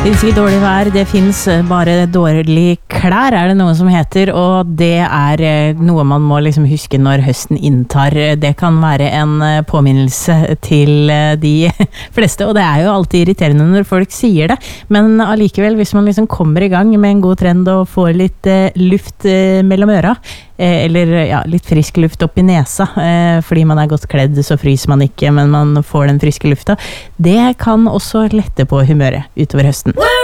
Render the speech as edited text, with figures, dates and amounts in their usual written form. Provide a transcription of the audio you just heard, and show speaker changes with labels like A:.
A: Finnes ikke dårlig vær, det finnes bare dårlig klær, det noe som heter, og det noe man må liksom huske når høsten inntar. Det kan være en påminnelse til de fleste, og det jo alltid irriterende når folk sier det, men allikevel, hvis man liksom kommer i gang med en god trend og får litt luft mellom øra, eller ja, litt frisk luft opp i nesa, fordi man godt kledd, så fryser man ikke, men man får den friske lufta, det kan også lette på humøret utover høsten.